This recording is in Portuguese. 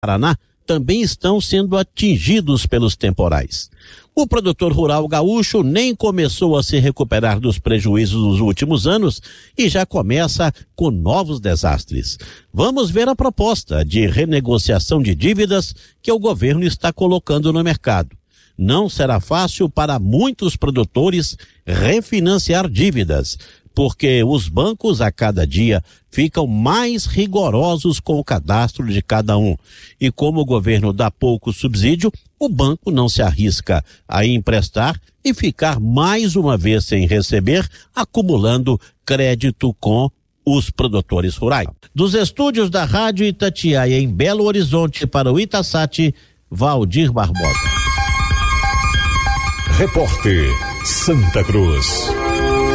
Paraná também estão sendo atingidos pelos temporais. O produtor rural gaúcho nem começou a se recuperar dos prejuízos dos últimos anos e já começa com novos desastres. Vamos ver a proposta de renegociação de dívidas que o governo está colocando no mercado. Não será fácil para muitos produtores refinanciar dívidas, porque os bancos a cada dia ficam mais rigorosos com o cadastro de cada um. E como o governo dá pouco subsídio, o banco não se arrisca a emprestar e ficar mais uma vez sem receber, acumulando crédito com os produtores rurais. Dos estúdios da Rádio Itatiaia em Belo Horizonte para o Itasat, Valdir Barbosa. Repórter Santa Cruz.